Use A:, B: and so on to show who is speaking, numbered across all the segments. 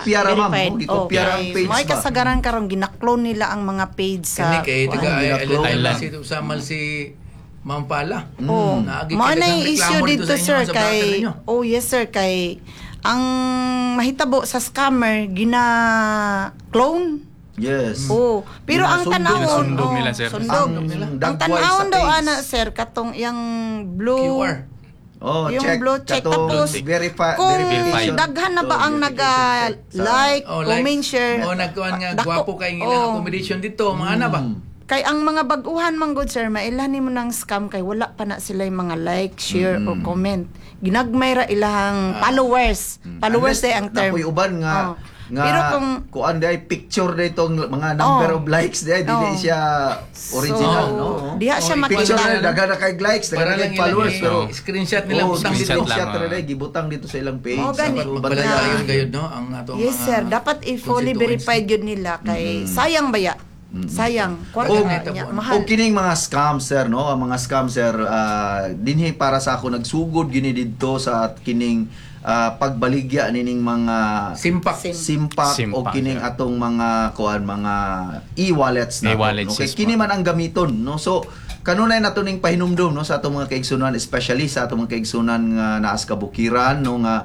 A: gikopya ra ma'am,
B: verified.
A: gikopya ra ang page
B: May
A: ba.
B: kasagaran karon gina-clone nila ang mga page sa
C: Kani kay taga
A: Thailand.
C: si Samal si Ma'am Pala.
B: Oh,
C: Naagi
B: mo na
C: kay
B: issue dito
C: sa inyo,
B: sir
C: sa
B: kay
C: brother ninyo.
B: oh yes sir kay ang mahitabo sa scammer gina-clone.
A: Yes.
B: Oh, pero ang tanawon
D: Ginasundog nila, sir.
B: Sundog.
A: Ang
B: Ang
A: dagway
B: tanawon
A: sa
B: daw
A: page.
B: ana sir katong yang blue
C: QR.
A: Oh,
B: yung
A: check.
B: blue check.
A: Katong
B: Tapos, kung
A: verification.
B: daghan na ba ang naga-like, comment, share.
C: Nagkuhan nga,
B: Dako-
C: gwapo kay nga accommodation dito, mga ana ba?
B: Kay ang mga baguhan man good sir, mailhan mo ng scam kay wala pa na sila yung mga like, share, or comment. Ginagmay ra ilahang followers. Followers day ang term.
A: Nakoy uban nga nga
B: Pero
A: kuan day picture day tong mga number of likes day dili siya original no.
B: Diha siya
A: Picture
B: makita.
A: na daga na kay likes, daga
C: Para
A: na
C: lang
A: kay followers pero
C: screenshot nila butang dito.
A: screenshot ra day gibutang dito sa ilang page.
B: Gani.
C: Dapat magbaladayon gayud no ang atong
B: Yes
C: mga
B: sir, dapat i-fully
C: constituents.
B: verified yun nila kay sayang baya. Sayang. Kwarta niya, mahal.
A: O kining mga scam sir no, ang mga scam sir dinhi para sa ako nagsugod gini didto sa kining pagbaligya nining mga
C: Simpak.
A: simpak o
D: Simpak,
A: kining
D: yeah.
A: atong mga kuan mga e-wallets na
D: E-wallets,
A: no? Kay
D: yes,
A: kini
D: po.
A: man ang gamiton no, so kanunay nato ning pahinumdum no sa atong mga kaigsunan, especially sa atong mga kaigsunan nga naas kabukiran no nga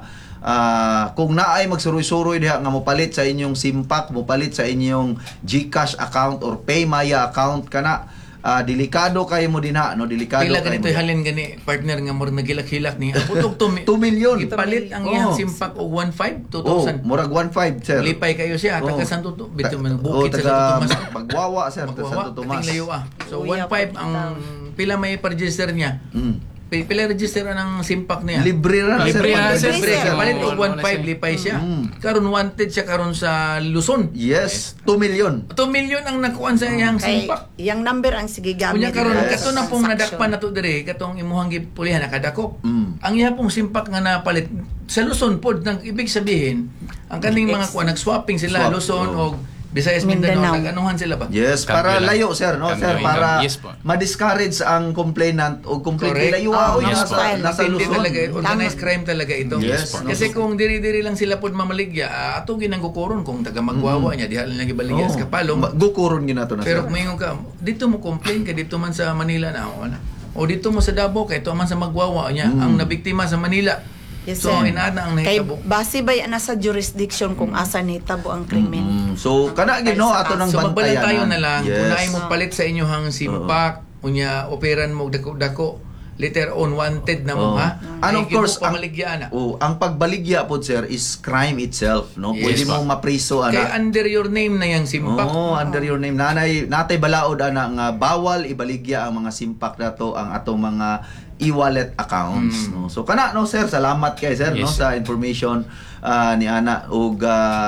A: kung naay magsuroy-suroy diha nga mopalit sa inyong simpak, mopalit sa inyong GCash account or PayMaya account kana delikado kayo mo dinha no, delikado
C: Pila
A: kayo
C: ganito halin gani partner nga more nagilak-hilak ni putog
A: 2 million
C: Ipalit ang iyang simpak og 1.5 2,000.
A: murag 1.5 sir.
C: Lipay kayo siya taga Santo Bito man bukid sa
A: taga
C: Santo Tomas.
A: Pagwawa sir, sa Santo Tomas.
C: Kating layo So
B: Uya,
C: 1.5 ang pila may register niya. Pila register ng simpak niya.
A: Libre ra
D: Libre
A: sir.
D: na, sir.
C: Libre
D: Sir.
C: palit og
D: Oo,
C: 1.5 lipay siya. Karon wanted siya karon sa Luzon.
A: Yes, 2 million.
C: 2 million ang nakuan sa iyang
B: Kay
C: simpak.
B: yang number ang sige gamit.
C: Kunya karon
B: nila
C: kato
B: sa
C: na pong
B: transaction.
C: nadakpan nato dire katong imuhang gipulihan nakadakop. Ang iya pong simpak nga napalit sa Luzon pod nang ibig sabihin ang kaning mga kuan nag-swapping sila
A: Swap,
C: Luzon
A: oo.
C: og Visayas Mindanao
B: Mindanao.
C: nag-anuhan sila ba?
A: Yes,
D: Cambio
A: para
D: lang.
A: layo sir no,
D: Cambio
A: sir para
D: Yes po.
A: ma-discourage ang complainant o completely
C: Correct.
A: layo
D: yes po.
A: nasa
C: Matindi
A: Luzon.
C: talaga, organized crime talaga ito.
A: Yes po.
C: Kasi kung diri-diri lang sila pod mamaligya, ato ginanggukuron kung taga magwawa niya, diha lang ibaligya sa kapalong.
A: Gukuron ginato na
C: Pero
A: sir.
C: mayroon ka, dito mo complain ka dito man sa Manila na o dito mo sa Davao kay to man sa magwawa niya, ang nabiktima sa Manila.
B: Yes,
C: So
B: sir.
C: inaana ang
B: Kay
C: nahitabo.
B: base ba yan sa jurisdiction kung asa nahitabo ang krimen.
A: So kana gid no ato nang
C: So magbalan tayo
A: bantayan.
C: na lang kung naay
A: Yes.
C: mo palit sa inyohang simpak, unya operan mo dako-dako, later on wanted na mo ha.
A: And of course,
C: pamaligya na.
A: ang pagbaligya po sir is crime itself no.
C: Yes,
A: Pwede mo mapriso
C: Kay
A: ana.
C: under your name na yang simpak.
A: Under your name natay balaod ana nga bawal ibaligya ang mga simpak nato ang atong mga e-wallet accounts no. So kana no sir, salamat kay sir no
D: Yes,
A: sa information ni ana ug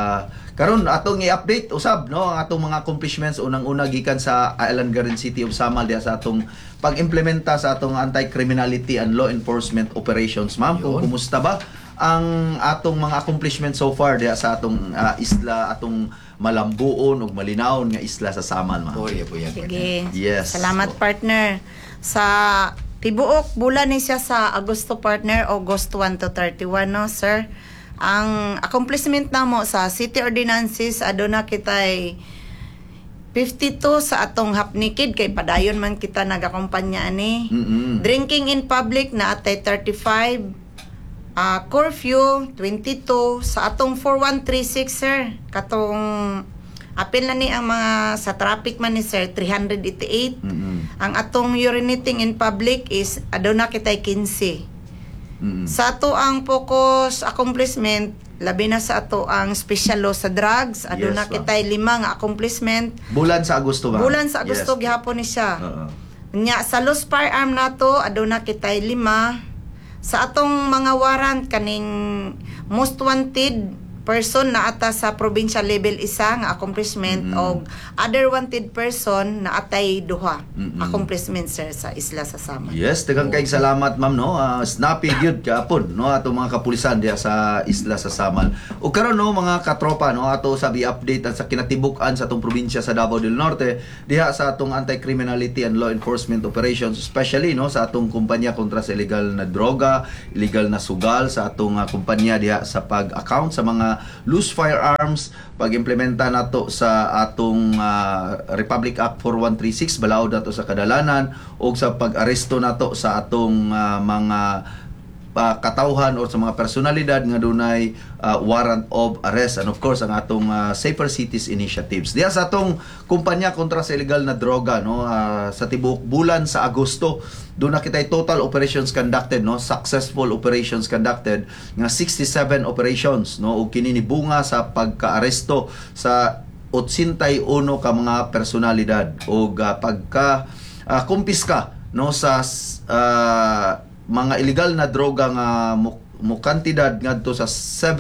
A: karon atong i-update usab no ang atong mga accomplishments unang-una gikan sa Island Garden City of Samal diha sa atong pag-implementa sa atong anti-criminality and law enforcement operations. Ma'am, kung kumusta ba ang atong mga accomplishments so far diha sa atong isla, atong malambuon ug malinaon nga isla sa Samal, ma'am?
B: Sige.
A: Yes.
B: Salamat partner. Sa tibuok bulan ni siya sa Agosto partner, August 1 to 31 no sir. Ang accomplishment namo sa city ordinances aduna kitay 52 sa atong hapnikid kay padayon man kita nagakumpanya ani. Drinking in public na atay 35. Curfew 22 sa atong 4136 sir. Katong apil na ni ang mga sa traffic man ni sir 388. Ang atong urinating in public is aduna kitay 15. Sa ato ang focus accomplishment labi na sa ato ang special law sa drugs aduna
A: Yes,
B: kitay 5 nga accomplishment.
A: Bulan sa Agosto ba?
B: Bulan sa Agosto
A: Yes.
B: gihapon ni siya. Nya sa lost firearm nato aduna kitay 5. Sa atong mga warrant kaning most wanted person na ata sa provincial level isa nga accomplishment og other wanted person na atay duha accomplishment sir sa isla sa Samal.
A: Yes, daghang kay salamat ma'am no. Snappy gyud kaapon no ato mga kapulisan diha sa isla sa Samal. Ug karon no mga katropa no ato sabi update sa kinatibuk-an sa atong probinsya sa Davao del Norte diha sa atong anti-criminality and law enforcement operations, especially no sa atong kumpanya kontra sa illegal na droga, illegal na sugal sa atong kumpanya diha sa pag-account sa mga loose firearms, pag-implementa nato sa atong Republic Act 4136 balaod nato sa kadalanan, o sa pag-aresto nato sa atong mga katawhan o sa mga personalidad nga dunay warrant of arrest, and of course ang atong Safer Cities initiatives. Diya sa atong kumpanya kontra sa illegal na droga, no, sa tibuok bulan sa Agosto, doon na kitay total operations conducted, no, successful operations conducted nga 67 operations, no, ug kini ni bunga sa pagkaaresto sa 81 ka mga personalidad ug pagka kumpiska, no, sa mga illegal na droga nga mo kantidad ngadto sa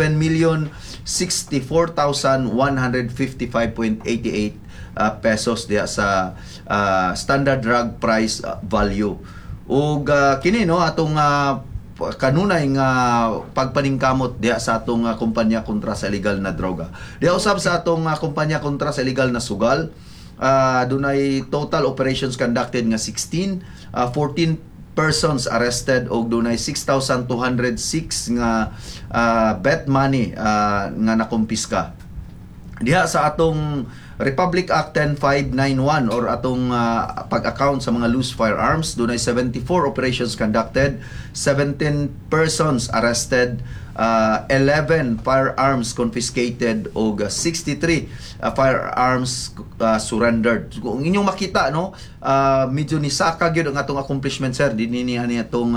A: 7,064,155.88 pesos diya sa standard drug price value. Ug kini, no, atong kanunay nga pagpaningkamot diya sa atong kumpanya kontra sa illegal na droga. Diya usab sa atong kumpanya kontra sa illegal na sugal, dunay total operations conducted nga 16, 14 persons arrested og dunay 6,206 nga bet money nga nakumpiska. Diha sa atong Republic Act 10591 or atong pag-account sa mga loose firearms, dunay 74 operations conducted, 17 persons arrested, 11 firearms confiscated og 63 firearms surrendered. So, kung inyong makita, no, medyo ni saka gyud ang atong accomplishment, sir, dinini ani atong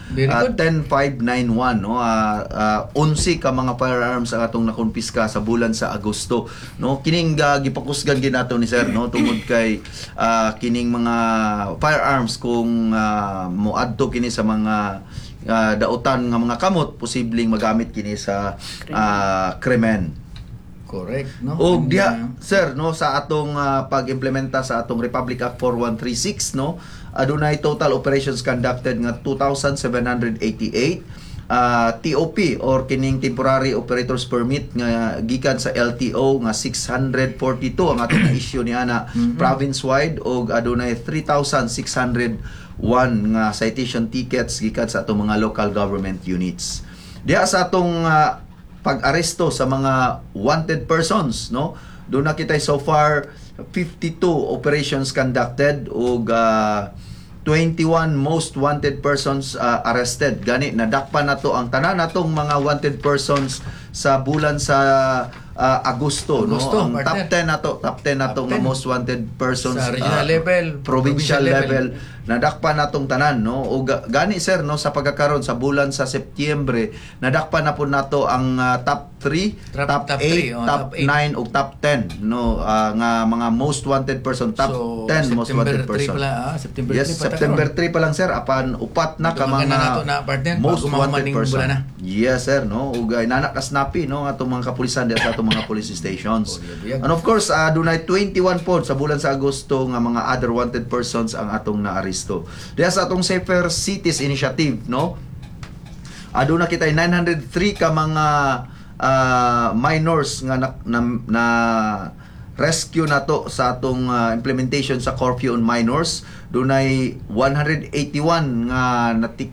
A: 10591, no, 11 ka mga firearms ang atong nakonpiska sa bulan sa Agosto, no. Kining gipakusgan gyud nato ni sir, no, tungod kay kining mga firearms kung moadto kini sa mga dautan nga mga kamot, posibleng magamit kini sa krimen.
C: Correct, no?
A: O diya, sir, no, sa atong pag-implementa sa atong Republic Act 4136, no, adunay total operations conducted nga 2,788, TOP or kining temporary operators permit nga gikan sa LTO nga 642 ang atong na-issue ni ana province-wide, og adunay 3,601 nga citation tickets gikan sa atong mga local government units. Diya sa atong pag-aresto sa mga wanted persons, no, doon na kitay so far 52 operations conducted ug 21 most wanted persons arrested. Gani nadakpan nato ang tanan natong mga wanted persons sa bulan sa Agosto, no. Ang top 10 nato nga most wanted persons
C: sa regional level,
A: provincial level, nadakpan natong tanan, no. O gani, sir, no, sa pagkakaron sa bulan sa Setyembre, nadakpan na po nato ang top 3, top 8, top 9 ug top 10, no, nga mga most wanted person, top 10 most wanted person.
C: September 3
A: yes, September 3 pa lang, sir, apan upat na ka mga most wanted person. Yes, sir, no. Ug nanak snappy, no, atong mga kapulisan diha sa atong mga police stations. And of course, dunay 21 pod sa bulan sa Agosto nga mga other wanted persons ang atong naaresto. Diha sa atong Safer Cities initiative, no, aduna kitay 903 ka mga minors nga na rescue nato sa atong implementation sa curfew on minors. Dunay 181 nga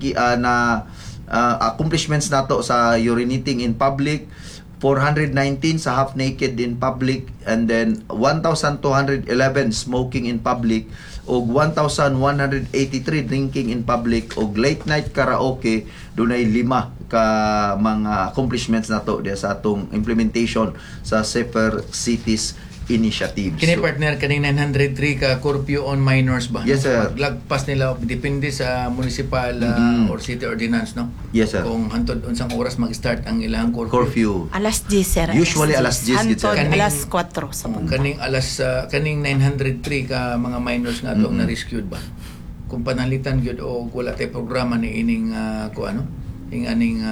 A: accomplishments nato sa urinating in public, 419 sa half naked in public, and then 1,211 smoking in public, og 1,183 drinking in public, og late night karaoke. Dunay 5 ka mga accomplishments nato diya sa atong implementation sa Safer Cities initiative.
C: Kini partner kaning 903 ka curfew on minors ba?
A: Yes, sir.
C: Paglagpas nila depende sa municipal or city ordinance, no?
A: Yes, sir.
C: Kung hantod unsang oras mag-start ang ilang
A: Curfew.
B: Alas 10, sir.
A: Usually alas 10 gid, sir.
B: Hantod alas 4 sa punta.
C: Kaning 903 ka mga minors nga atong na-rescued ba? Kung panalitan gyud o wala tay programa ni ining aning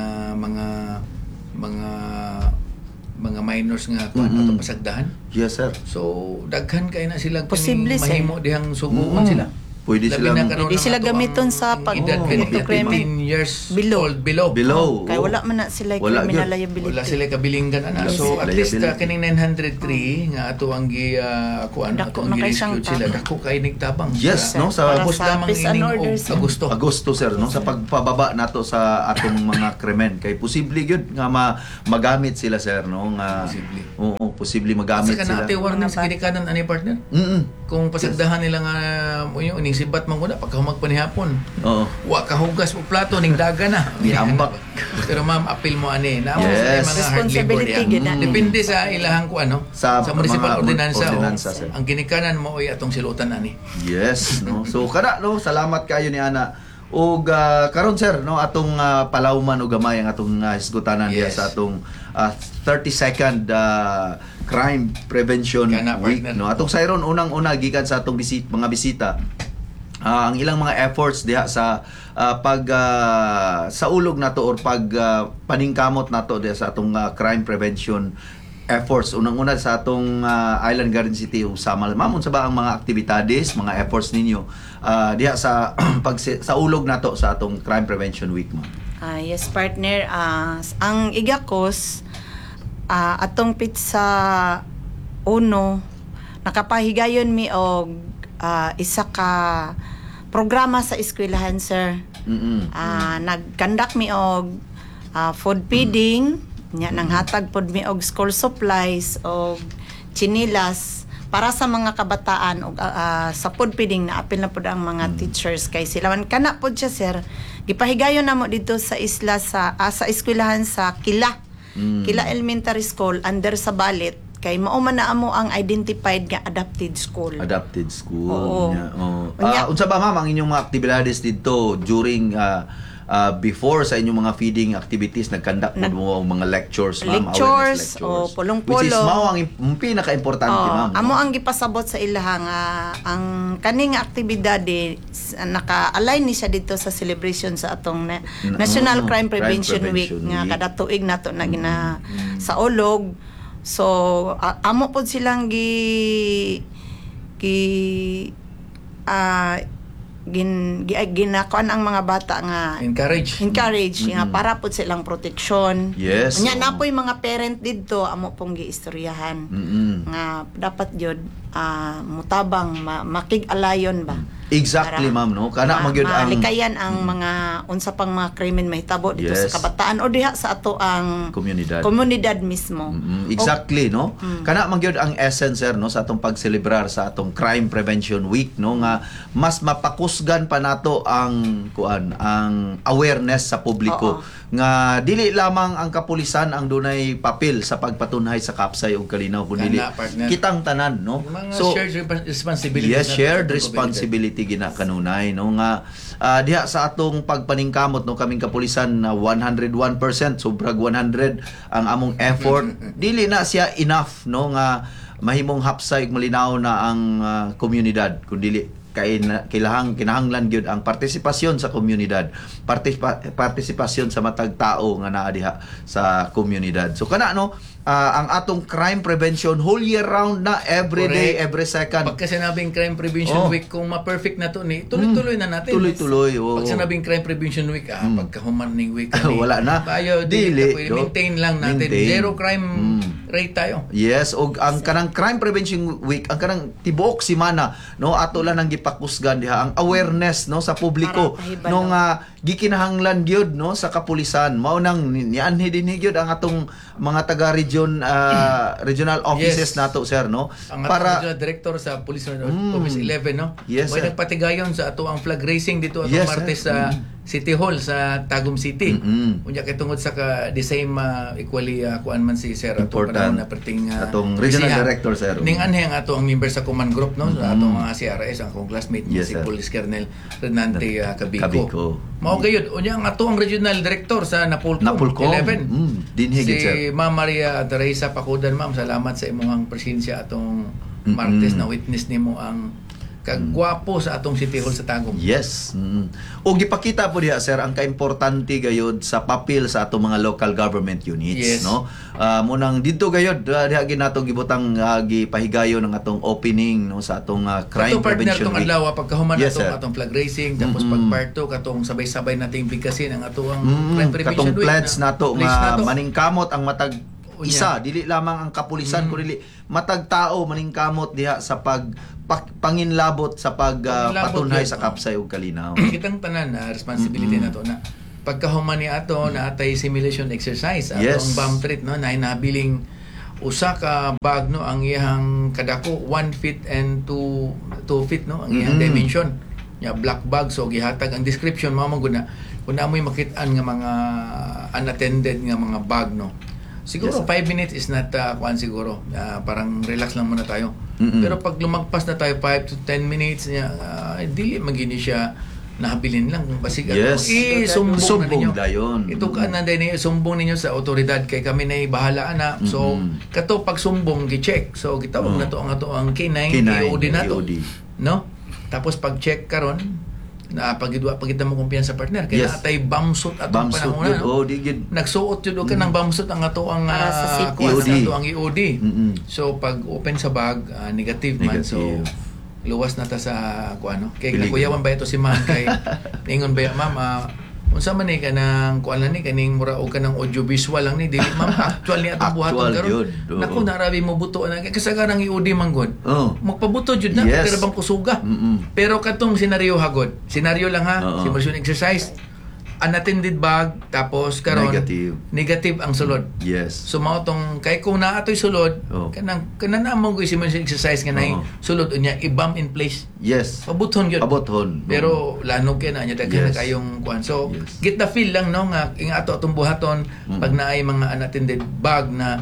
C: mga minors nga atong pasagdahan.
A: Yes, sir.
C: So daghan kay na sila
B: Posible,
C: mahimo dihang suguon sila.
A: Pwede
C: Labi
A: silang
C: na karon
B: Pwede
C: ang
B: sila
C: ato
B: gamiton
C: ang-
B: sa
C: ang
B: pag-
C: edad
A: Oh,
C: 15 years
B: Below.
C: old below.
A: below.
B: Kaya wala man na sila
A: Wala
B: criminal
A: gyud.
B: liability.
C: Wala sila kabilinggan ana.
A: Wala
C: So
A: sila
C: at least
A: liability.
C: kining 903 nga ato ang gi kuan
B: Dako
C: ato
B: na
C: ang
B: kay
C: gi-rescue
B: siyang
C: sila
B: tabang.
C: dako kay nigtabang.
A: Yes,
C: Sa-
A: no, sa
C: Tapos
B: Para sa
C: lamang
B: peace and
C: ining
B: order,
C: og
B: sir.
C: Agosto.
A: Agosto sir no sa pagpababa nato sa atong mga krimen kay posible gyud nga magamit sila sir no nga
C: Posible.
A: oo posible
C: Sa
A: magamit sila.
C: kanate warning sa ginikanan ani partner. Kung pasagdahan nila nga mo yun ning sibat man guna pagkahumag panihapon.
A: Oo.
C: Wa ka hugas og plato ning daga na.
A: Gihambak.
C: Pero ma'am, appeal mo ani. Naamo
A: Yes.
C: sa mga hard labor
B: Responsibility
C: yan.
B: gyud na.
C: Depende sa ilahang ko ano.
A: Sa
C: municipal
A: mga
C: ordinansa.
A: ordinansa, sir.
C: Ang ginikanan mo ay atong silutan ani.
A: Yes, no. So kada no, salamat kayo ni ana. Og karon sir no atong palawman og gamay ang atong hisgutanan diya
C: Yes.
A: sa atong 30-second crime prevention
C: Kana,
A: week
C: partner.
A: no. Atong sayron unang-una gikan sa atong mga bisita. Ang ilang mga efforts diha sa pag sa ulog nato or pag paningkamot nato diha sa atong crime prevention efforts unang-una sa atong Island Garden City Usamal. Ma'am, unsa ba ang mga aktibidades, mga efforts ninyo diha sa sa ulog nato sa atong Crime Prevention Week, ma'am?
B: Yes, partner. Ang igakos, atong pizza uno, nakapahigayon mi og isa ka programa sa eskwelahan, sir. Nag-conduct mi og food feeding, nya nang hatag pod mi og school supplies og chinilas para sa mga kabataan og sa food feeding na apil na pod ang mga teachers kay sila man kana pod siya, sir. Gipahigayon namo dito sa isla sa eskwelahan sa Kila. Kila Elementary School under sa Balit kay mao man na amo ang identified nga adapted school.
A: Adapted school.
B: Oo.
A: Yeah, oh.
B: Unya-
A: Unsa ba, ma'am, ang inyong mga aktibidades dito during before sa inyong mga feeding activities, nag-conduct mo ang mga lectures, ma'am,
B: Lectures,
A: awareness
B: o
A: which
B: pulong-pulo.
A: is mao ang pinaka-importante, ma'am.
B: Amo ang gipasabot sa ilaha nga ang kaning aktibidade naka-align ni siya dito sa celebration sa atong National Crime Prevention Week nga kada tuig nato na gina sa Olog. So amo pod silang ginakuan ang mga bata nga
C: Encourage.
B: nga para pod silang proteksyon.
A: Yes.
B: Nya napoy mga parent didto amo pong giistoryahan nga dapat jud mutabang makig-alayon ba.
A: Exactly, ma'am, no? Kana magyud ang
B: malikayan ang mga unsa pang mga krimen mahitabo dito
A: Yes.
B: sa kabataan o diha sa ato ang komunidad mismo.
A: Exactly, no? Kana magyud ang essence, sir, no, sa atong pagselebrar sa atong Crime Prevention Week, no, nga mas mapakusgan pa nato ang ang awareness sa publiko nga dili lamang ang kapulisan ang dunay papel sa pagpatunhay sa kapsay ug kalinaw kundi
C: Kana, partner.
A: kitang tanan, no?
C: Mga shared responsibility.
A: Yes, shared responsibility gina kanunay, no, nga diha sa atong pagpaningkamot, no, kaming kapulisan na 101% sobrag 100 ang among effort. Dili na siya enough, no, nga mahimong hapsay ug malinaw na ang komunidad kundi kinahanglan gyud ang partisipasyon sa komunidad, partisipasyon sa matag tao nga naa diha sa komunidad. So kana, no, ang atong crime prevention whole year round na, every day, every second.
C: Pagka sinabing Crime Prevention Week, kung ma-perfect na to ni, tuloy-tuloy na natin.
A: Tuloy-tuloy, oo.
C: Pag sinabing Crime Prevention Week, pagkahuman ning week
A: Wala na.
C: Bayo,
A: Dili,
C: dili,
A: no?
C: maintain lang natin.
A: Maintain.
C: Zero crime rate tayo.
A: Yes, og ang kanang Crime Prevention Week, ang kanang tibuok simana, no, ato lang ang gipakusgan diha ang awareness, no, sa publiko,
B: Para pahibalo.
A: no, nga gikinahanglan gyud, no, sa kapulisan. Mao nang nianhi dinhi gyud ang atong mga taga-region regional offices
C: Yes.
A: nato, sir, no,
C: Ang
A: para
C: regional director sa Police Office 11, no?
A: Yes,
C: May
A: sir.
C: nagpatigayon sa ato ang flag racing dito atong
A: Yes,
C: Martes
A: sir.
C: sa City Hall sa Tagum City. Unya kay tungod sa the same equally kuan man si Sir atong
A: Important.
C: panahon na perting
A: Atong regional
C: bisihan.
A: director, sir.
C: Ning anhe ang ato ang member sa command group, no? Sa atong mga CRS ang kong classmate niya
A: Yes,
C: si
A: sir.
C: Police Colonel Renante
A: Cabico.
C: Cabico. Mao gayud unya ang ato ang regional director sa Napolcom
A: Napolcom.
C: 11.
A: Dinhi
C: Si
A: gid, sir.
C: Ma'am Maria Teresa Pacudan, ma'am, salamat sa imong presensya atong Martes na witness nimo ang kagwapo sa atong City Hall sa Tagum.
A: Yes. O gipakita po diha sir ang kaimportante gayud sa papel sa atong mga local government units,
C: Yes.
A: no? Munang didto gayud diha ginato gibutang gipahigayon ng atong opening no sa atong crime
C: Kato partner
A: prevention
C: tong
A: week.
C: adlaw pagkahuman
A: Yes,
C: nato
A: sir.
C: atong flag racing tapos part 2 katong sabay-sabay nating bigkasin ang atong crime prevention
A: katong
C: week.
A: pledge nato
C: Pledge
A: nga
C: nato.
A: maningkamot ang matag
C: Unya.
A: isa dili lamang ang kapulisan kundi matag tao maningkamot diha sa panginlabot sa
C: Panginlabot
A: patunhay
C: yun.
A: sa kapsay ug kalinaw.
C: Kitang tanan na responsibility nato na pagkahuman ni ato na atay simulation exercise atong
A: Yes.
C: bomb threat no na nabiling usa ka bag no ang iyang kadako 1 feet and 2 feet no ang iyang dimension nya black bag so gihatag ang description mao man gud na kun amoy makit-an nga mga unattended nga mga bag no siguro
A: Yes,
C: 5 minutes is not kuan siguro parang relax lang muna tayo pero pag lumagpas na tayo 5 to 10 minutes niya dili magini siya nahabilin lang kung basig
A: Yes.
C: sumbong na
A: Sumbong
C: ninyo
A: dayon.
C: ito ka na din sumbong ninyo sa otoridad kay kami na bahala na so kato pag sumbong gi-check so gitawag na to ang ato ang K9 EOD na to no tapos pag check karon na pagidwa mo kumpiyansa partner kaya
A: Yes.
C: atay bamsut atong
A: Bamsut
C: panahon
A: yun.
C: no?
A: Oh, di gid.
C: Nagsuot yun ka ng bamsut ang ato ang
B: Para sa safety.
A: EOD.
C: ato ang EOD so pag open sa bag negative man so
A: Negative.
C: luwas na ta sa kuano kay
A: Peligro.
C: nakuyawan ba ito si ma'am kay ningon ba ma'am unsa man ni kanang kuan lang ni kaning mura og kanang audio visual lang ni dili ma'am actual ni atong buhaton
A: Actual
C: karon
A: yun. Oo.
C: naku narabi mo buto na kasagarang EOD man gud
A: Oh.
C: magpabuto jud na
A: Yes.
C: pero bang kusuga pero katong senaryo hagod senaryo lang ha
A: Oo.
C: simulation exercise unattended bag tapos karon negative ang sulod
A: Yes.
C: so mao tong kay kung naa toy sulod
A: Oh.
C: kanang namang ko simulation exercise nga nay
A: Oo.
C: sulod unya i-bomb in place
A: Yes.
C: pabuton gyud
A: Pabothon.
C: pero lanog kay na nya daghan na
A: Yes.
C: kayong kuan so
A: Yes.
C: get the feel lang no nga ing ato atong buhaton pag naay mga unattended bag na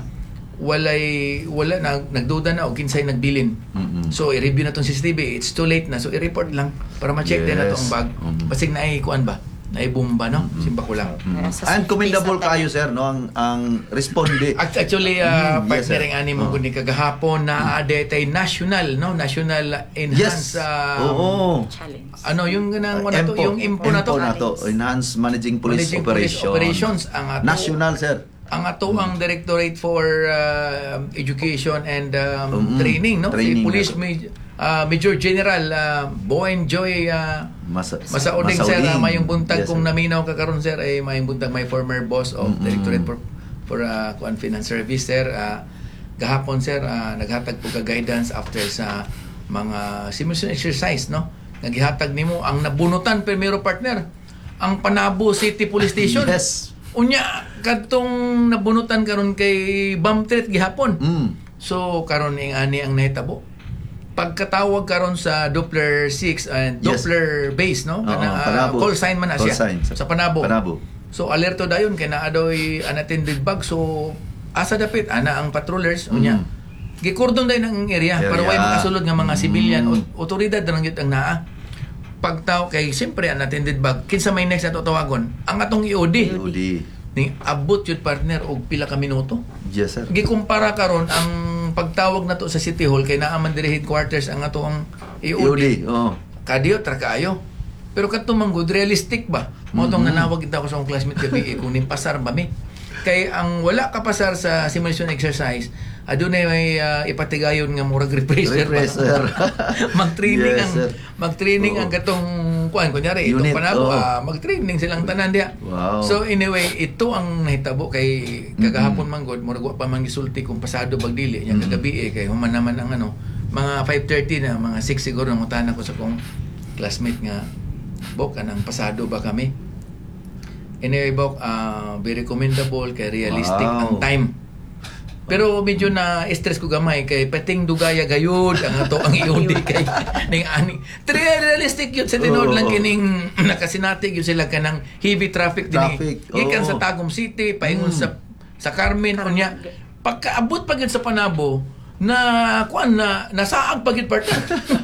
C: wala na nagduda na o kinsay nagbilin so i-review na tong CCTV it's too late na so i-report lang para ma-check din na
A: Yes.
C: tong bag basig na ay kuan ba na ay bomba no simba ko lang
A: And commendable kayo sir no ang responde.
C: Actually,
A: Yes,
C: partner
A: sir.
C: ang ani mo kundi kagahapon na adetay national enhanced
A: Yes. Oo.
B: Challenge.
C: ano yung ganang ano to yung impo na to
A: Enhanced Managing Police
C: Managing Police
A: Operations.
C: ang ato
A: National sir.
C: ang ato ang Directorate for Education and Training no
A: Training
C: si Police Major General Boen Joy Masauding sir mayong buntag
A: Yes,
C: kung
A: sir.
C: naminaw ka karon sir ay mayong buntag my former boss of Directorate for Finance Service sir gahapon sir naghatag po ka guidance after sa mga simulation exercise no naghihatag nimo ang nabunutan primero partner ang Panabo City Police Station
A: Yes.
C: unya kadtong nabunutan karon kay bomb threat gihapon so karon ing ani ang nahitabo pagkatawag karon sa Doppler 6 and
A: Yes.
C: Doppler base no
A: Oo,
C: kanang
A: Panabo.
C: call sign man na
A: Call
C: siya
A: sign.
C: sa Panabo.
A: Panabo.
C: So alerto dayon kay naa daw unattended bag so asa dapit ana ang patrollers unya gikordon dayon ang area para way makasulod nga mga civilian otoridad ra gyud ang naa pagtaw kay siyempre unattended bag kinsa may next ato tawagon ang atong EOD
A: EOD.
C: ni abot yun partner og pila ka minuto
A: Yes sir.
C: gikumpara karon ang pagtawag nato sa City Hall kay naa man diri headquarters ang ato ang EOD.
A: Oh.
C: Kadiyo tra kaayo. Pero kadto man good realistic ba? Mao tong nanawag kita ko sa akong classmate gabi kung nimpasar ba mi. Kay ang wala ka pasar sa simulation exercise, adunay may ipatigayon nga murag refresher.
A: Refresher.
C: Mag-training
A: Yes, sir.
C: mag-training ang katong kuan kunyari itong
A: Unit,
C: Panabo
A: oo.
C: mag-training silang tanan diha.
A: Wow.
C: So anyway, ito ang nahitabo kay kagahapon man god murag wa pa man gisulti kung pasado bag dili nya kagabi kay human naman ang ano mga 5:30 na mga 6 siguro nangutan ko sa kong classmate nga bok anang pasado ba kami. Anyway bok very commendable kay realistic ang
A: Wow.
C: time. Pero medyo na stress ko gamay kay pating dugaya gayud ang ato ang EOD kay ning ani. Realistic yun sa tinuod lang kining nakasinati yun sila kanang heavy traffic dinhi.
A: Traffic,
C: Gikan
A: oo.
C: sa Tagum City paingon sa Carmen unya. Pagkaabot pa gid sa Panabo na kuan na nasaag pa gid partner.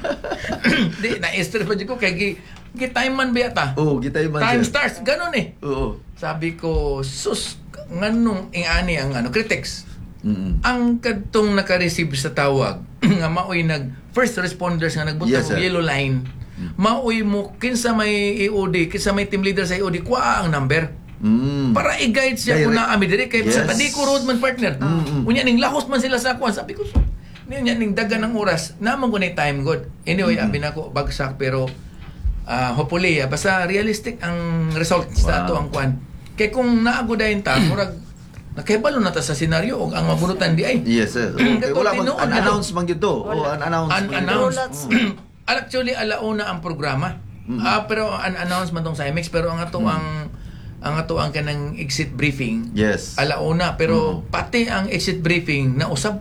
C: Di na stress pa jud ko kay time man ba ta?
A: Oh, gitay man
C: Time
A: sir.
C: starts ganon eh.
A: Oo.
C: Sabi ko sus nganong ingani ang critics
A: Mm.
C: ang kadtong naka-receive sa tawag nga maoy first responders nga nagbutang
A: Yes, sir.
C: og yellow line. Maoy mo kinsa may EOD, kinsa may team leader sa EOD, kuha ang number. Para i-guide siya kung
A: Direct.
C: naami diri kay sa
A: Yes.
C: Padiko Road man partner. Unya ning lahos man sila sa kuan, sabi ko niya ning dagan ng oras naman ko na time god. Anyway, abi na ko bagsak pero hopefully basta realistic ang result sa ato ang kuan. Kay kung naagodayon ta, murag nakahibalo na ta sa senaryo og ang mabunutan di ay.
A: Yes, sir. Okay, wala
C: Tinuod
A: man
C: na to.
A: unannounced man gyud to. O unannounced.
C: Unannounced. Actually, alauna ang programa. Pero unannounced man tong sa IMEX, pero ang ato ang kanang exit briefing.
A: Yes.
C: Alauna, pero pati ang exit briefing na usab.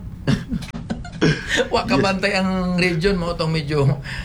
C: Wa kabantay ang region mo tong medyo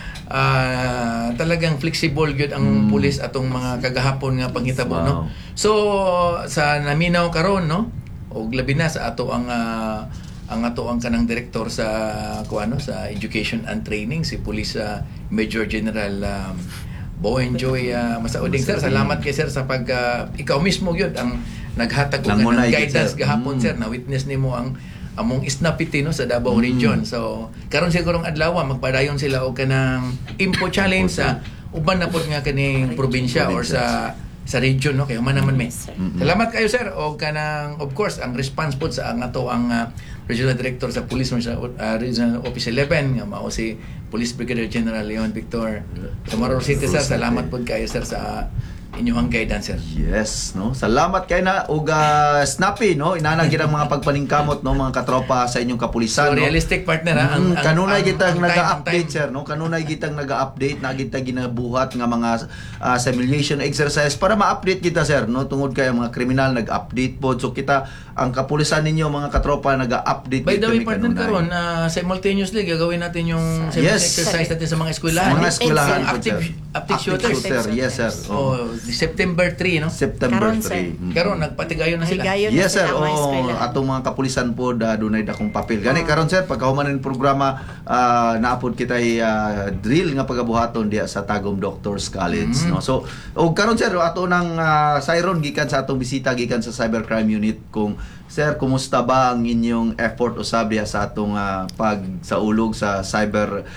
C: talagang flexible gyud ang pulis atong mga kagahapon nga panghitabo, no. So sa naminaw karon, no, og labi na sa ato ang ato ang kanang direktor sa kuano sa Education and Training, si Police Major General Bowen Joy Masauding. Sir, salamat kay sir sa pag ikaw mismo gyud ang naghatag og
A: Nangunay,
C: guidance
A: sir.
C: gahapon sir, na witness nimo ang among isnapiti, no, sa Davao Region. So karon sigurong adlaw magpadayon sila og kanang Impo Challenge sa uban na pod nga kaning probinsya or sa region, no, kay human naman may. Salamat kayo sir og kanang of course ang response pod sa ang ato ang Regional Director sa Police Regional Office 11 nga mao si Police Brigadier General Leon Victor Camarero City. Sir, salamat pod kayo sir sa inyong guidance sir.
A: Yes, no. Salamat kay na og snappy, no. Inanang gyud ang mga pagpaningkamot, no, mga katropa sa inyong kapulisan,
C: So
A: no.
C: realistic partner ha.
A: Kanunay kitang
C: ang
A: naga-update,
C: time.
A: sir, no. Kanunay kitang naga-update na kita ginabuhat nga mga simulation exercise para ma-update kita, sir, no, tungod kay ang mga kriminal nag-update pod. So kita ang kapulisan ninyo mga katropa naga-update
C: By the way,
A: kami
C: partner
A: kanunay.
C: karon simultaneously gagawin natin yung
A: Yes.
C: exercise natin sa mga eskwelahan.
A: Mga eskwelahan po,
C: active,
A: sir.
C: active shooters.
A: Yes, sir.
C: Oh, September 3, no?
A: September
B: Karon,
A: 3.
B: sir.
C: Karon nagpatigayon na sila.
B: Higayon na
A: Yes, sir.
B: sila ang mga
A: Oh,
B: eskwela.
A: atong mga kapulisan po dunay dakong papel. Gani karon, sir, pagkahuman ng programa naapod kita drill nga pagabuhaton diya sa Tagum Doctors College, no. So, og karon, sir, ato nang siron gikan sa atong bisita gikan sa Cybercrime Unit kung sir, kumusta ba ang inyong effort usab diya sa atong pagsaulog sa cyber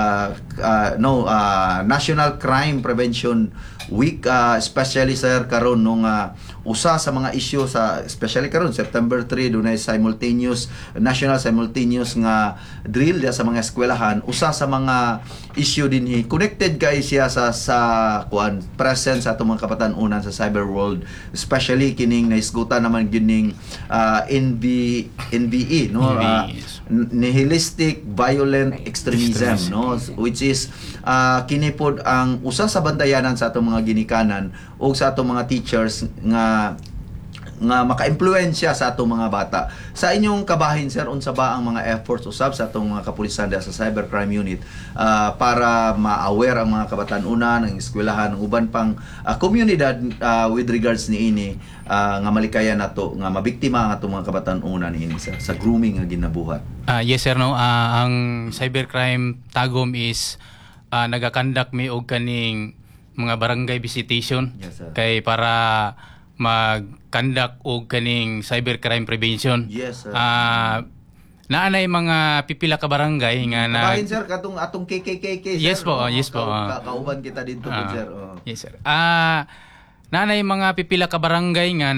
A: National Crime Prevention Week, especially sir karon nung usa sa mga issue sa especially karon September 3 dunay national simultaneous nga drill diya sa mga eskwelahan. Usa sa mga issue dinhi connected kay siya sa kuan presence sa atong mga kabatan-unan sa cyber world, especially kining naisgutan naman gining NVE, no, nihilistic violent extremism, no, which is kini pod ang usa sa bantayanan sa atong mga ginikanan o sa atong mga teachers nga maka-impluwensya sa atong mga bata. Sa inyong kabahin, sir, unsa ba ang mga efforts usab sa atong mga kapulisan sa Cybercrime Unit para ma-aware ang mga kabatan-unan, ang eskwelahan, ang uban pang komunidad with regards niini nga malikayan nato nga mabiktima ang atong mga kabatan-unan niini sa grooming nga ginabuhat.
D: Yes sir, no. Ang Cybercrime Tagum is nagakandak mi og kaning mga barangay visitation.
A: Yes, sir.
D: Kay para mag-conduct og kaning cybercrime prevention.
A: Yes, sir.
D: Naanay mga pipila ka barangay nga
A: Kabahin, sir, katong atong KKKK, sir.
D: Yes po, yes po.
A: Kauban kita dito po, sir.
D: Yes sir. Naanay mga pipila ka barangay nga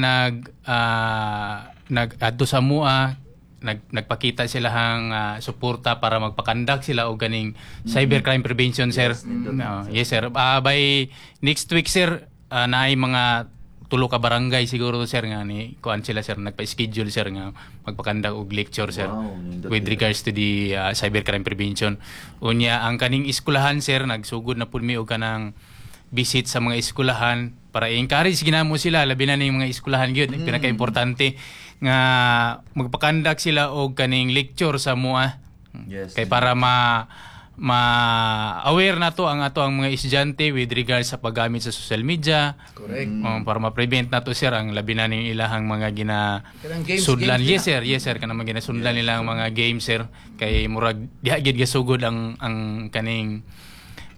D: nag-adto sa MUA, nagpakita sila hang suporta para magpakandak sila og ganing cybercrime prevention, sir. Yes sir. By next week, sir, naay mga tulo ka barangay siguro, sir, nga ni kuan sila, sir, nagpa-schedule, sir, nga magpakandak og lecture, sir, with regards to the cybercrime prevention. Unya ang kaning eskwelahan, sir, nagsugod na pud mi og kanang visit sa mga eskwelahan para i-encourage ginamo sila, labi na ning mga eskwelahan gyud. Pinaka-importante nga magpakandak sila og kaning lecture sa MUA.
A: Yes.
D: Kay para ma-aware na to ang ato ang mga estudyante with regards sa paggamit sa social media.
C: Correct.
D: Para ma-prevent na to, sir, ang labi na ning ilahang mga
C: Kanang games,
D: sudlan.
C: games
D: Yes sir, kanang mga ginasudlan nila ang mga games, sir. Kay murag diha gid gasugod ang kaning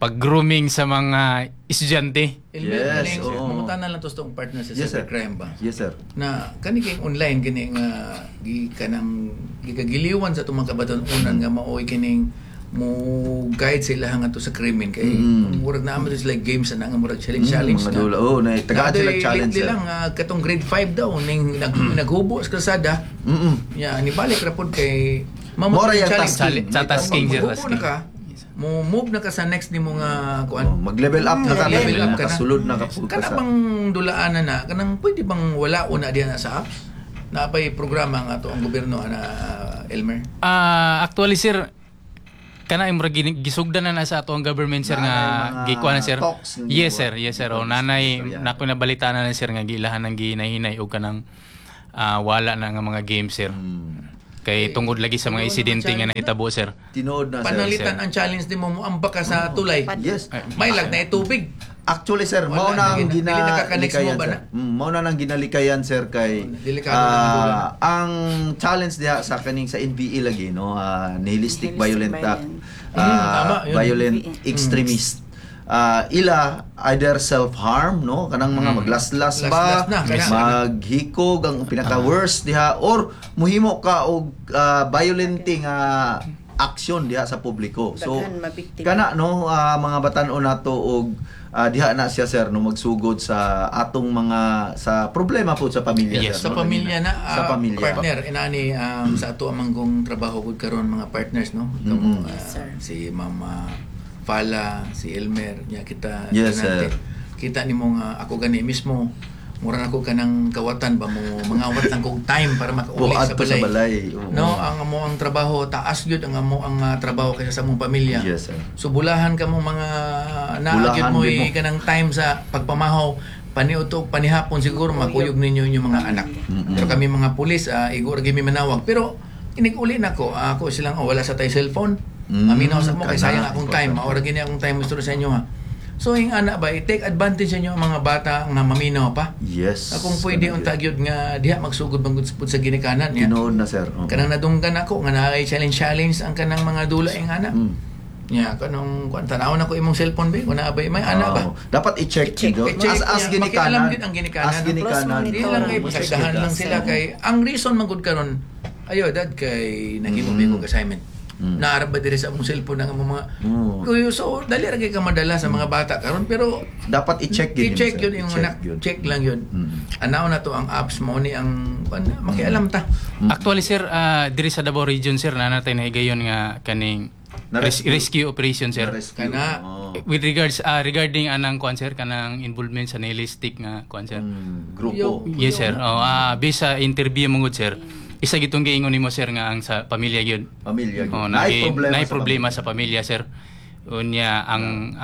D: pag-grooming sa mga estudyante.
C: Elmer,
A: Yes,
C: yes,
A: oo.
C: mangutana lang to sa tong partner sa
A: Yes, sir.
C: cybercrime ba?
A: Yes, sir.
C: Na kani kay online kini nga kanang gikagiliwan sa tumang kabatanunan nga maoy kining mo guide sila hanga to sa krimen kay murag na amo like games na nga murag challenge
A: Mga dula. Oh, na tagaan sila challenge.
C: lately
A: Sir.
C: lang katong grade 5 daw ning naghubo sa kalsada. Ya ni balik ra pod kay
A: Mora yung
D: tasking. Sa tasking, sir,
C: Maghubo
D: tasking.
C: na ka, mo move na ka sa next nimo nga
A: Oh,
C: kuan.
A: mag-level up na ka.
C: Level up ka na.
A: Nakasulod na ka po.
C: Kana bang dulaanan na kanang pwede bang wala una diyan sa apps? Na pa'y programa nga to ang gobyerno na Elmer.
D: Actually sir, kana imong gisugdan na sa ato ang government sir
A: Nanay,
D: nga
A: mga
D: gikuan na sir.
A: talks ng
D: Yes
A: ginawa.
D: sir, yes sir. O nanay
A: Istorya.
D: nako nabalita na sir nga gilahan ng ginahinay og kanang wala na nga mga games sir. Kay tungod lagi sa mga insidente nga nahitabo sir.
A: Tinood na, sir.
C: Panalitan ang challenge di mo ambak ka sa tulay.
A: Yes.
C: May lag na tubig.
A: Actually, sir,
C: Wala
A: mao na ang
C: dili nakaka-connect
A: ginalikayan,
C: mo ba
A: sir. Mao na nang ginalikayan, sir, kay
C: Delikado na ang dulo.
A: ang challenge diha sa kaning sa NPA lagi, no, nihilistic
B: Nihilistic
A: violent act,
B: violence.
C: Tama, yun.
A: violent extremist. Ila either self-harm, no, kanang mga maglaslas ba,
C: Laslas na, kaya-
A: maghikog ang pinaka-worst diha, or muhimo ka og violenting action diha sa publiko. So,
B: Daghan mabiktima.
A: kana no mga batan-o nato og diha na siya sir no magsugod sa atong mga sa problema po sa pamilya
D: Yes,
A: sir,
C: Sa
A: no?
C: pamilya na
A: sa pamilya
C: partner inani sa ato amanggong trabaho gud karon mga partners no. Kamo
B: Yes, sir.
C: si Mama Fala, si Elmer, nya kita
A: Yes,
C: tinante.
A: sir.
C: Kita nimo nga ako gani mismo mura na ko kanang kawatan ba mo mangawat lang kog time para makauli
A: Buhat
C: sa
A: to sa
C: balay.
A: balay. Oo.
C: No, ang amo ang trabaho taas gyud ang amo ang trabaho kaysa sa mong pamilya.
A: Yes, sir.
C: So bulahan ka mo mga
A: Bulahan
C: naagyod mo
A: din mo.
C: kanang time sa pagpamahaw paniutok panihapon siguro makuyog ninyo inyong mga anak. Pero kami mga pulis igor gimi manawag pero inig-uli na ko ako silang wala sa tay cellphone. Aminaw sa mo kay sayang akong time maura gini akong time gusto sa inyo ha. So yung anak ba i-take advantage ninyo ang mga bata nga maminaw pa.
A: Yes.
C: Akong pwede
A: Kanang
C: unta gyud nga diha magsugod bang pud sa ginikanan niya.
A: Tinood na sir. Oo.
C: Kanang nadunggan ako nga naay challenge ang kanang mga dula ing anak. Nya kanang kuan tanaw na ko imong cellphone ba kung naabay may anak ba.
A: Dapat i-check nyo.
C: I-check
A: As
C: niya.
A: ginikanan.
C: Makialam din ang ginikanan.
A: As ginikanan.
B: Close
C: Di lang kay
A: Oo,
C: pasagahan lang sila kay ang reason man gud karon ayo dad kay naghimubi ko assignment. Naarap ba diri sa among cellphone ng among mga Kuyo, so dali ra kay ka madala sa mga bata karon pero
A: Dapat i-check yun.
C: i-check
A: sir.
C: yun yung
A: I-check
C: anak.
A: yun.
C: Check lang yun. Anaw na to ang apps mo ni ang makialam ta.
D: Actually sir, diri sa Davao region sir na natin higayon nga kaning rescue operation sir.
A: Na-rescue.
C: Kana-
A: Oo.
D: With regards regarding anang kuan sir kanang involvement sa nihilistic nga kuan sir.
A: Grupo.
D: Yes sir. Based sa interview mo gud sir. Isa gitong giingon nimo sir nga ang sa pamilya gyud.
A: Pamilya.
D: Oh, naay problema sa pamilya sir. Unya ang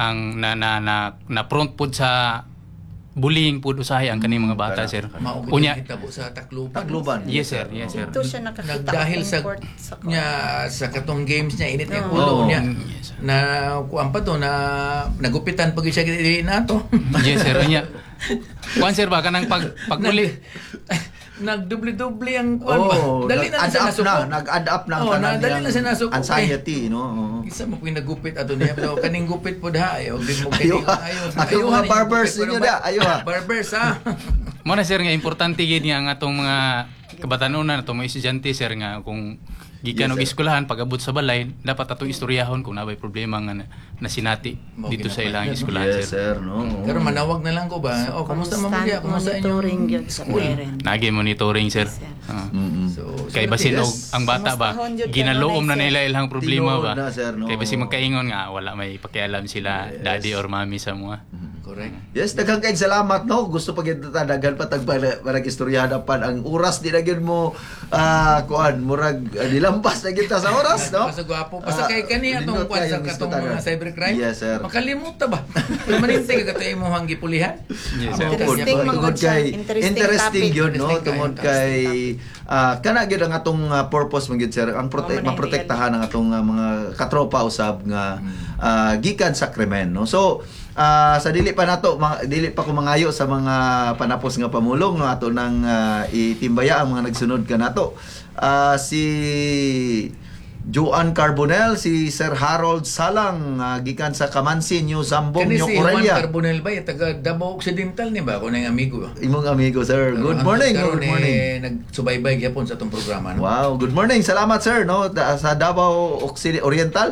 D: na front pud sa bullying pud usahay ang kaning mga bata sir.
C: Maugit
D: Unya
C: kita po sa Tacloban.
A: Tacloban.
D: yes sir, yes sir.
B: Ito siya nakakita
C: Nagdahil sa
B: court sa
C: nya sa katong games niya init yung
A: Oo.
C: ulo niya.
D: Yes, sir.
C: Na kuan pa to na nagupitan pag siya dili nato.
D: Yes sir. Unya kuan sir ba kanang paguli
C: Nagdubli-dubli ang kuan ba. Dali na
A: nag-add
C: sa
A: up
C: nasuko.
A: nag-add up na ang
C: Oh,
A: kanang
C: dali na sa nasuko.
A: anxiety, no? Oo.
C: Isa mo ko'y nagupit ato niya pero kaning gupit po da ayo din mo
A: Ayaw ha. Ayaw mga barbers ninyo da. Ayaw ha.
C: Barbers ha.
D: mo na sir nga importante gid nga ang atong mga kabatanunan atong mga estudyante sir nga kung gikan
A: Yes,
D: og
A: sir.
D: eskwelahan pag abot sa balay dapat atong istoryahon kung nabay problema nga nasinati
C: Mo
D: dito sa
C: ginapayan,
D: ilang
C: no?
D: eskwelahan
A: Yes,
D: sir.
A: sir, no?
C: Pero manawag na lang ko ba? Oh, kamusta mo
B: constant
C: kaya? Kamusta
B: monitoring
C: inyong
B: yun sa
C: school?
B: parent.
D: Nagi monitoring sir.
B: Yes, sir.
C: So,
D: Kay
C: swerte.
D: basin og
A: yes.
D: ang bata ba
B: Kamustahon yun
D: ginaloom
B: kanunay,
D: na
B: sir.
D: nila ilang problema
A: Tinuod
D: ba.
A: na, sir, no?
D: Kay basin magkaingon nga wala may pakialam sila daddy or mommy sa mga.
C: Correct.
A: Yes, daghang kay salamat, no? Gusto pa gyud ta daghan pa tag parang istoryahan pan ang oras di na gyud mo kuan murag nilampas na gyud ta sa oras, no?
C: Basta gwapo. Basta kay kani atong
A: lindot
C: kuan sa
A: kayong
C: katong
A: diskutanan.
C: mga cybercrime.
A: Yes, sir.
C: Makalimot ta ba? Permanente ka katay mo hang gipulihan.
D: Yes,
A: Tungod
D: sir.
B: Interesting
A: tungod
B: mga
A: kay
B: interesting topic.
A: gyud, no?
C: Interesting
A: Tungod
C: topic.
A: kay kana gyud ang atong purpose man gyud, sir, ang maprotektahan ang atong mga katropa usab nga gikan sa krimen, no? So sa dili pa nato dili pa ko mangayo sa mga panapos nga pamulong no ato nang itimbaya ang mga nagsunod ka nato si Joan Carbonel, si Sir Harold Salang, gikan sa Kamansi, New Zambong,
C: Kani
A: New
C: si Juan
A: Corelia.
C: Carbonel ba, taga Davao Occidental ni ba? Ako na yung amigo ba?
A: Imong amigo, sir. Good morning. Good morning.
C: Nagsubaybay gyapon sa atong programa. No?
A: Wow, good morning. Salamat, sir, no? Sa Davao Occidental.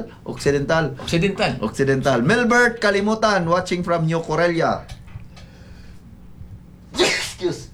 A: Melbert Kalimutan, watching from New Corelia. Excuse.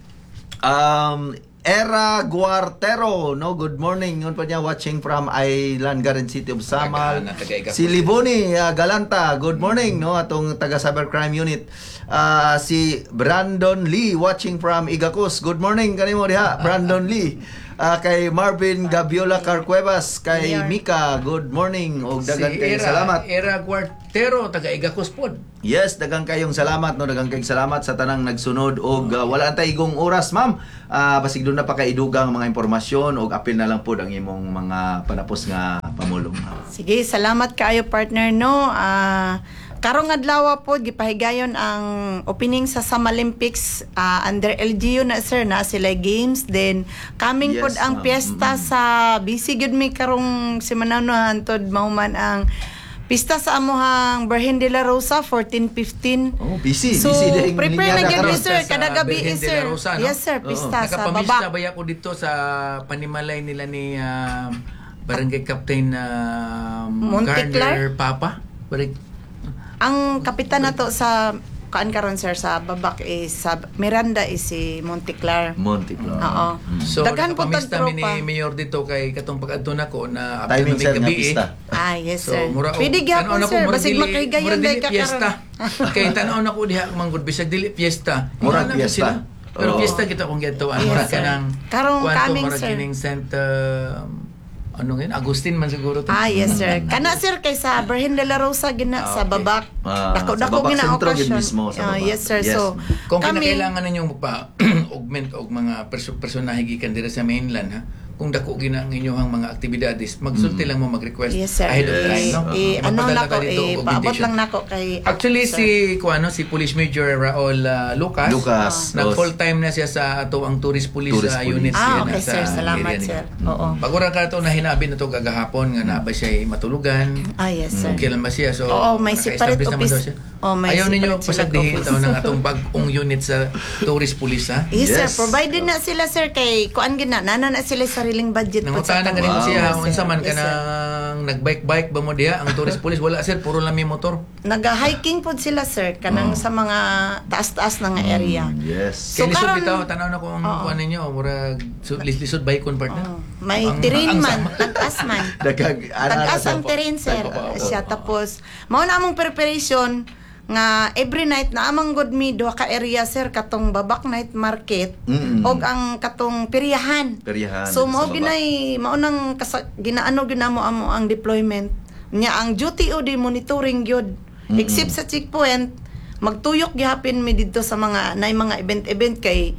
A: Era Guartero, no? Good morning. Yun pa niya, watching from Island Garden City of Samal. Si Liboni Galanta, good morning, no? Atong taga Cybercrime Unit. Si Brandon Lee, watching from Igacos. Good morning kanimo diha, Brandon Lee. Kay Marvin Gabiola Carcuevas, kay Mika, good morning. Og dagan kay salamat.
C: Era Guartero, taga Igacos pod.
A: Yes, dagang kayong salamat, no? Dagang kayong salamat sa tanang nagsunod og wala antay igong oras, ma'am. Basig doon na pa kay idugang mga impormasyon og apil na lang po ang imong mga panapos nga pamulong.
B: Sige, salamat kaayo partner no. Karong adlaw po gipahigayon ang opening sa Summer Olympics under LGU na sir na sila games, then coming
A: Yes,
B: pod ang
A: ma'am.
B: piyesta sa busy gud mi karong semana hantod mahuman ang pista sa amuhang Virgen de la Rosa 14-15.
A: Oh, busy.
B: So,
A: busy ding
B: prepare na
A: linyada
B: gyud
A: karon.
B: mi sir
C: Sa
B: kada gabi
C: Virgen de la
B: sir.
C: Rosa, no?
B: Yes sir, pista sa
C: Nakapamista
B: baba.
C: ba ako dito sa panimalay nila ni Barangay Captain
B: Monte
C: Garner Papa?
B: Ang kapitan nato sa kaan karon sir sa babak is sa Miranda is si Monteclar.
A: Monteclar.
B: Oo.
C: So,
B: Daghan po
C: nakapamista mi
B: tagtropa.
C: ni Mayor dito kay katong pag-adto nako na
A: Timing,
C: may
A: sir, nga
C: gabi,
A: pista.
B: Ah, yes
C: So,
B: sir.
C: mura
B: Pwede gyapon sir, basig makaigayon dai ka
C: fiesta.
B: karon.
C: Kay tanaw na ko diha manggod bisag dili fiesta.
A: Murag
C: Wala na
A: fiesta.
C: sila. Pero
A: Oo.
C: fiesta kita kung gito
B: Yes,
C: mura
B: sir.
C: ka nang
B: Karong coming,
C: mura
B: sir.
C: kining Saint ano ngin Agustin man siguro to.
B: Ah, yes sir. Kana sir kay sa Virgen de la Rosa gina sa
C: okay.
B: babak.
A: Sa
B: Dako
A: babak
B: gina
A: sentro gid
B: okasyon.
A: mismo sa babak.
B: Yes sir.
A: Yes.
B: So
C: Kung
B: kami
C: kinakailangan ninyong magpa-augment og mga personahe gikan dira sa mainland ha. Kung dako gina ang inyong mga aktibidades, magsulti lang mo mag-request
B: yes sir.
C: ahead of time, no?
B: Ano
C: Magpadala
B: nako
C: ka dito og
B: paabot
C: invitation.
B: lang nako kay
C: Actually
B: sir.
C: si Police Major Raul Lucas,
A: Lucas.
C: nag full time na siya sa ato ang tourist police,
A: Tourist police.
C: units
B: Ah,
C: yan
B: okay
C: sa
B: sir. Salamat
C: area
B: sir.
C: nila.
B: Oo.
C: Pagura ka to na hinabi na to kagahapon nga na ba siya matulugan.
B: Ah, yes sir.
C: Okay lang ba siya? So,
B: Oo, may separate
C: naka-establish naman
B: office.
C: daw siya.
B: Oh, may
C: Ayaw ninyo
B: separate sila
C: pasagdihin
B: office.
C: ito ng atong bagong unit sa tourist police ha?
B: Yes, sir.
A: Yes.
B: Provided na sila sir kay kuan gina nana na sila sariling budget po sa
C: Nangutana
B: tao.
C: ganin mo siya,
B: Yes,
C: kung
B: sir.
C: isa man ka
B: Yes, sir.
C: nang nag-bike-bike ba mo diya, ang tourist police, wala sir, puro lang may motor.
B: Naga-hiking po sila sir kanang sa mga taas-taas na nga area.
A: Yes.
B: So,
C: Kaya lisod
B: karon-
C: bitaw, tanaw na kung kuha ninyo, murag lisod baikon partner.
B: May
C: Ang-
B: terrain
C: ang
B: man,
C: sama.
B: tagas man. Tagas ang terrain sir. Siya tapos mao na among preparation nga every night na amang good me duha ka area sir katong babak night market
A: Mm-mm.
B: og ang katong peryahan.
A: Peryahan
B: So
A: dito
B: mao
A: sa baba.
B: ginay mao nang ginaano ginamo amo ang deployment nya ang duty o di monitoring gyud except sa checkpoint magtuyok gihapin mi didto sa mga nay mga event kay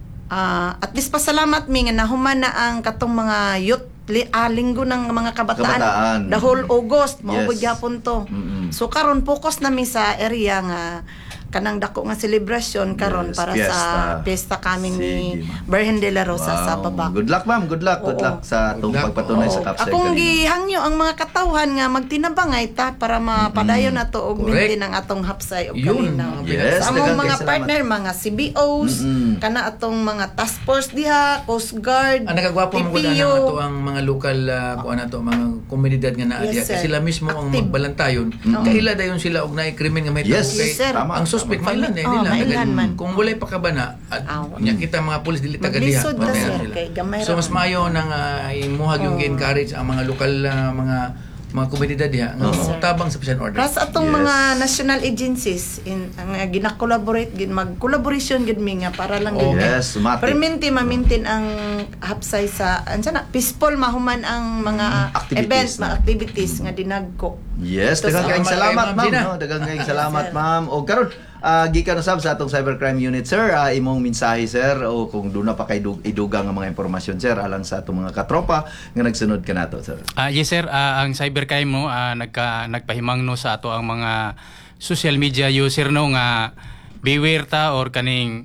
B: at least pasalamat mi nga nahuman na ang katong mga youth linggo ng mga kabataan. The whole August mao
A: Yes.
B: gyapon to.
A: Mm-mm.
B: So karon focus na mi sa area nga kanang dako nga celebration karon
A: Yes,
B: para
A: fiesta.
B: sa piyesta coming ni
A: Sige, ma'am.
B: Virgen de la Rosa sa
A: Wow.
B: babak.
A: Good luck, ma'am. Good luck. Good
B: Oo.
A: luck sa itong
C: Good luck.
A: pagpatunay
B: Oo.
A: sa Capsec.
B: Akong
A: kanina.
B: gihangyo ang mga katawhan nga magtinabangay ta para mapadayon na to og
C: Correct.
B: maintain ang atong hapsay og
C: Yun,
B: kalinaw.
C: ang
A: Yes,
B: Sa among
A: daghang
B: mga
A: kay
B: partner, mga CBOs, kana atong mga task force diha, Coast Guard,
C: Ang nagagwapo mo ko na
B: TPO.
C: ato ang mga local kuan ato mga komunidad nga naa diya
B: Yes, sir.
C: kasi sila mismo ang
B: Active.
C: magbalantayon. Kaila dayon sila og naay krimen nga may
A: Yes,
C: kay
B: Yes, sir.
A: Tama.
C: ang suspect
A: Tama.
C: mailan
B: Oh,
C: nila
B: mailan man.
C: kung walay pakabana at
B: Aw.
C: nya kita mga pulis dili taga diha
B: Maglisod na,
C: patayan
B: sir,
C: sila.
B: kay gamay
C: So
B: ra
C: mas
B: man.
C: maayo nang imuhag yung encourage ang mga lokal mga komunidad diha nga
B: Yes, sir.
C: tabang sa peace and order.
B: Plus atong
A: Yes.
B: mga national agencies in ang gina-collaborate mag-collaboration gid mi nga para lang gid
A: Yes, sumatik.
B: ma-maintain ang hapsay sa ansa na peaceful mahuman ang mga
A: Activities
B: events,
A: na.
B: mga activities nga dinagko.
A: Yes,
B: Ito
A: daghang
B: sa-
A: kayong
C: Salamat
A: salamat,
C: kay Ma'am
A: ma'am.
C: Gina.
A: No? Daghang kayong
B: Yes,
A: salamat,
B: sir.
A: ma'am. O karon, gikan usab sa atong cybercrime unit, sir. Imong mensahe, sir, o kung doon na pa kay idugang ang mga impormasyon, sir, alang sa atong mga katropa nga nagsunod ka nato, sir.
D: Yes sir, ang cybercrime mo nagpahimang no sa ato ang mga social media user no nga beware ta or kaning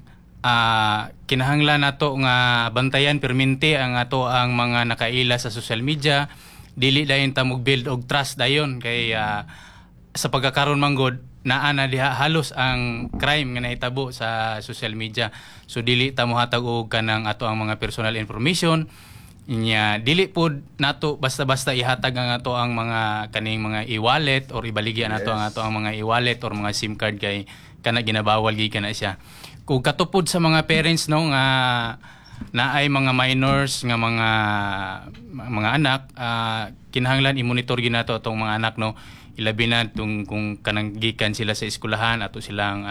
D: kinahanglan nato nga bantayan perminti ang ato ang mga nakaila sa social media dili dayon ta mo build og trust dayon kay sa pagkakaroon manggod naa na diha halos ang crime nga nahitabo sa social media. So dili ta mohatag og kanang ato ang mga personal information. Inya dili pod nato basta-basta ihatag ang ato ang mga kaning mga e-wallet or ibaligya nato ang ato ang mga e-wallet or mga SIM card kay kana ginabawal gikan na siya. Kung katupod sa mga parents no nga naay mga minors nga mga anak, kinahanglan i-monitor ginato atong mga anak no, ilabi na kung kanang gikan sila sa eskwelahan ato silang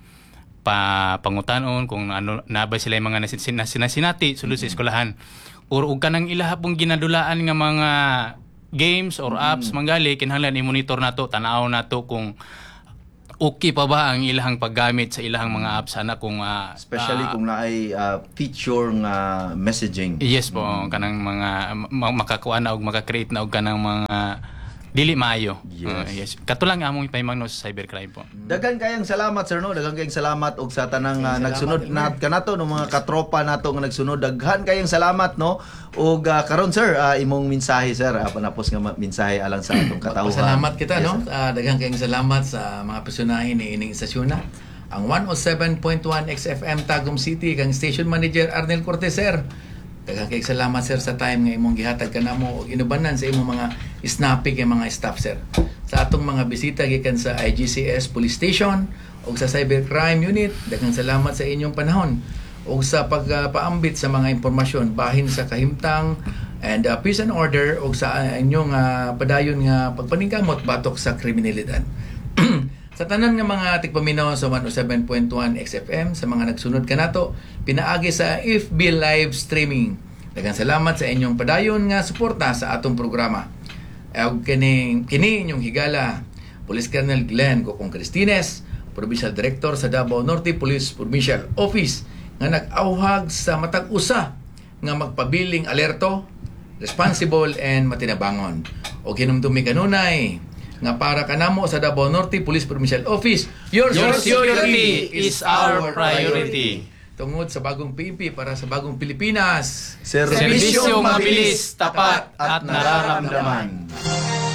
D: pangutanon kung ano nabay sila yung mga nasinati sulod sa eskwelahan or ug kanang ilaha pong ginadulaan nga mga games or apps manggali kinahanglan i-monitor nato, tanaw nato kung okay pa ba ang ilahang paggamit sa ilahang mga apps ana kung
A: Especially kung naay feature nga messaging.
D: yes po kanang mga makakuha na og maka-create na og kanang mga dili maayo. Yes. Katulang among ipahimangno sa cybercrime po.
A: Daghang kayang salamat sir no, daghang kayang salamat og sa tanang nagsunod na kanato no mga katropa nato nga nagsunod. Daghan kayang salamat no. Og karon sir imong mensahe sir, panapos nga mensahe alang sa atong katawhan.
C: Salamat kita
A: Yes,
C: no.
A: sir.
C: Daghang kayong salamat sa mga personahin ni ining istasyon na. Ang 107.1 XFM Tagum City kang station manager Arnel Cortez sir. Daghang kayong salamat sir sa time nga imong gihatag kanamo og inubanan sa imong mga snappy kay mga staff sir. Sa atong mga bisita gikan sa IGCS Police Station o sa Cybercrime Unit, daghang salamat sa inyong panahon o sa pagpaambit sa mga impormasyon bahin sa kahimtang and peace and order o sa inyong padayon nga pagpaningkamot batok sa kriminalidad. Sa tanan nga mga tigpaminaw sa 107.1 XFM, sa mga nagsunod kanato, pinaagi sa FB live streaming. Daghang salamat sa inyong padayon nga suporta sa atong programa. Ug kini inyong higala, Police Colonel Glenn Gokong Cristines, Provincial Director sa Davao Norte Police Provincial Office, nga nag-auhag sa matag usa nga magpabiling alerto, responsible and matinabangon. O hinumdumi kanunay nga para kanamo sa Davao Norte Police Provincial Office, your
D: security is our priority.
C: Tungod sa bagong PNP para sa bagong Pilipinas.
A: Serbisyong
D: mabilis, tapat at nararamdaman.